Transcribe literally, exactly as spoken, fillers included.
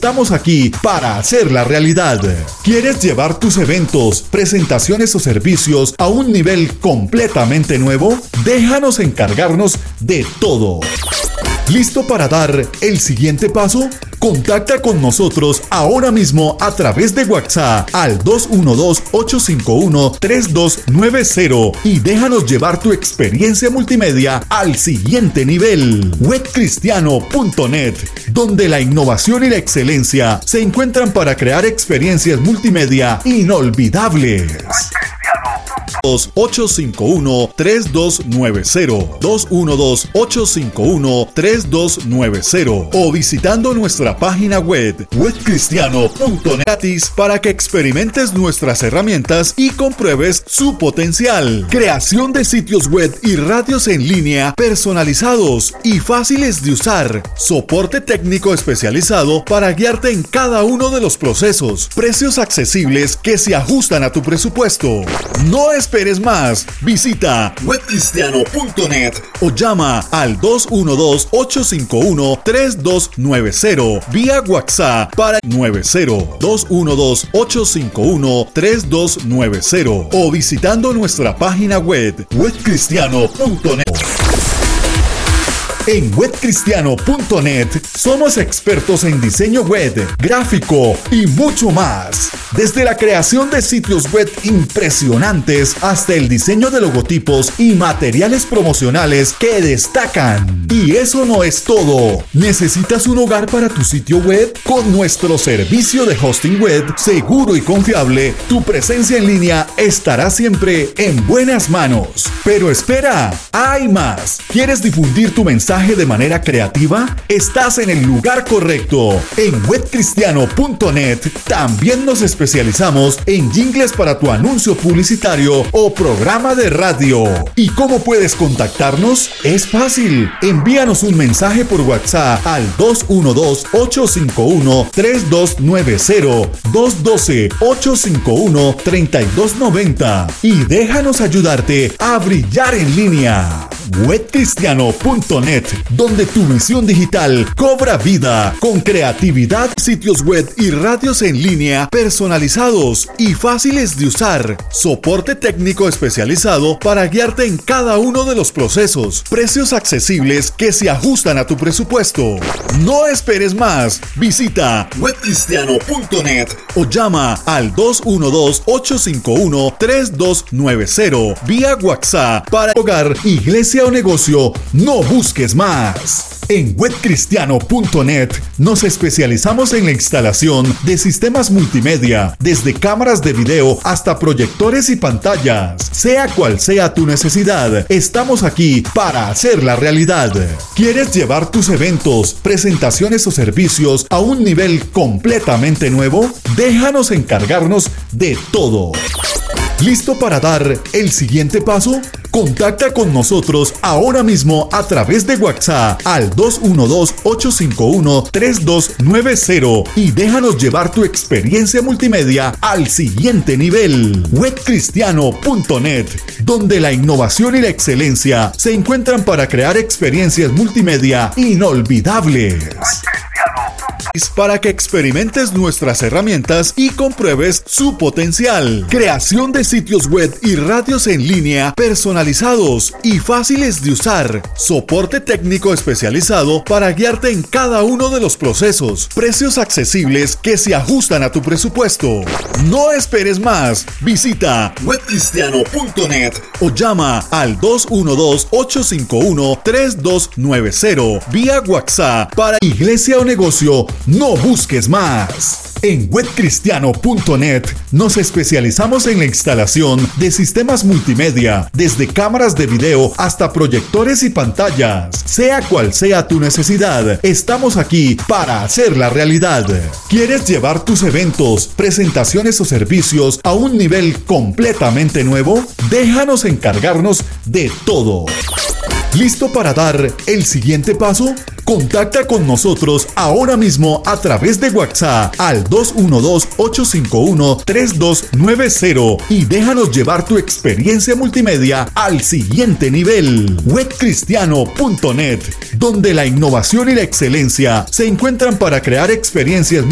estamos aquí para hacer la realidad. ¿Quieres llevar tus eventos, presentaciones o servicios a un nivel completamente nuevo? Déjanos encargarnos de todo. ¿Listo para dar el siguiente paso? Contacta con nosotros ahora mismo a través de WhatsApp al dos uno dos, ocho cinco uno, tres dos nueve cero y déjanos llevar tu experiencia multimedia al siguiente nivel. web cristiano punto net, donde la innovación y la excelencia se encuentran para crear experiencias multimedia inolvidables. ocho cinco uno, tres dos nueve cero dos uno dos, ocho cinco uno, tres dos nueve cero o visitando nuestra página web web cristiano punto net gratis para que experimentes nuestras herramientas y compruebes su potencial. Creación de sitios web y radios en línea personalizados y fáciles de usar. Soporte técnico especializado para guiarte en cada uno de los procesos. Precios accesibles que se ajustan a tu presupuesto. No esperes más. Visita web cristiano punto net o llama al dos uno dos, ocho cinco uno, tres dos nueve cero vía WhatsApp para nueve cero dos uno dos, ocho cinco uno, tres dos nueve cero o visitando nuestra página web web cristiano punto net. En web cristiano punto net somos expertos en diseño web, gráfico y mucho más. Desde la creación de sitios web impresionantes hasta el diseño de logotipos y materiales promocionales que destacan. Y eso no es todo. ¿Necesitas un hogar para tu sitio web? Con nuestro servicio de hosting web seguro y confiable, tu presencia en línea estará siempre en buenas manos. Pero espera, hay más. ¿Quieres difundir tu mensaje de manera creativa? Estás en el lugar correcto. En web cristiano punto net también nos especializamos en jingles para tu anuncio publicitario o programa de radio. ¿Y cómo puedes contactarnos? Es fácil. Envíanos un mensaje por WhatsApp al dos uno dos, ocho cinco uno, tres dos nueve cero, dos uno dos, ocho cinco uno, tres dos nueve cero y déjanos ayudarte a brillar en línea. web cristiano punto net, donde tu misión digital cobra vida con creatividad, sitios web y radios en línea personalizados y fáciles de usar, soporte técnico especializado para guiarte en cada uno de los procesos, precios accesibles que se ajustan a tu presupuesto. No esperes más, visita web cristiano punto net o llama al dos uno dos, ocho cinco uno, tres dos nueve cero vía WhatsApp para hogar, iglesia o negocio. No busques más. En web cristiano punto net nos especializamos en la instalación de sistemas multimedia, desde cámaras de video hasta proyectores y pantallas. Sea cual sea tu necesidad, estamos aquí para hacer la realidad. ¿Quieres llevar tus eventos, presentaciones o servicios a un nivel completamente nuevo? Déjanos encargarnos de todo. ¿Listo para dar el siguiente paso? Contacta con nosotros ahora mismo a través de WhatsApp al dos uno dos, ocho cinco uno, tres dos nueve cero y déjanos llevar tu experiencia multimedia al siguiente nivel. web cristiano punto net, donde la innovación y la excelencia se encuentran para crear experiencias multimedia inolvidables. Para que experimentes nuestras herramientas y compruebes su potencial. Creación de sitios web y radios en línea personalizados y fáciles de usar. Soporte técnico especializado para guiarte en cada uno de los procesos. Precios accesibles que se ajustan a tu presupuesto. No esperes más. Visita web cristiano punto net o llama al dos uno dos, ocho cinco uno, tres dos nueve cero vía WhatsApp para iglesia o negocio. No busques más. En web cristiano punto net nos especializamos en la instalación de sistemas multimedia, desde cámaras de video hasta proyectores y pantallas. Sea cual sea tu necesidad, estamos aquí para hacer la realidad. ¿Quieres llevar tus eventos, presentaciones o servicios a un nivel completamente nuevo? Déjanos encargarnos de todo. ¿Listo para dar el siguiente paso? Contacta con nosotros ahora mismo a través de WhatsApp al dos uno dos, ocho cinco uno, tres dos nueve cero y déjanos llevar tu experiencia multimedia al siguiente nivel. web cristiano punto net, donde la innovación y la excelencia se encuentran para crear experiencias